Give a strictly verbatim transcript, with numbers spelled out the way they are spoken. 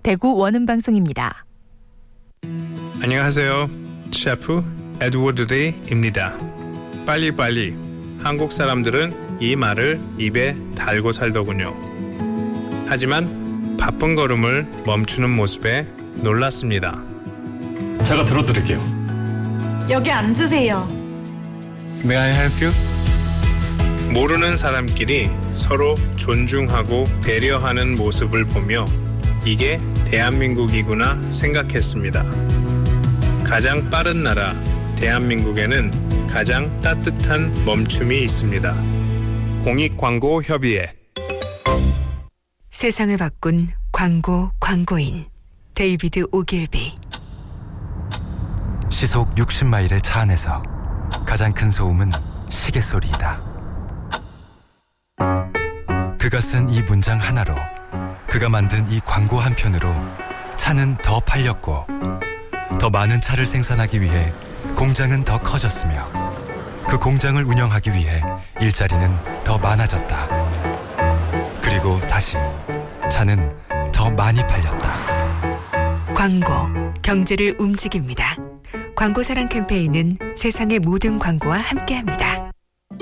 대구 원음방송입니다. 안녕하세요. 셰프 에드워드 레이입니다. 빨리빨리. 한국 사람들은 이 말을 입에 달고 살더군요. 하지만 바쁜 걸음을 멈추는 모습에 놀랐습니다. 제가 들어드릴게요. 여기 앉으세요. May I help you? 모르는 사람끼리 서로 존중하고 배려하는 모습을 보며 이게 대한민국이구나 생각했습니다. 가장 빠른 나라 대한민국에는 가장 따뜻한 멈춤이 있습니다. 공익광고협의회. 세상을 바꾼 광고 광고인 데이비드 오길비. 시속 육십 마일의 차 안에서 가장 큰 소음은 시계 소리이다. 그가 쓴 이 문장 하나로, 그가 만든 이 광고 한 편으로 차는 더 팔렸고, 더 많은 차를 생산하기 위해 공장은 더 커졌으며, 그 공장을 운영하기 위해 일자리는 더 많아졌다. 그리고 다시 차는 더 많이 팔렸다. 광고, 경제를 움직입니다. 광고사랑 캠페인은 세상의 모든 광고와 함께합니다.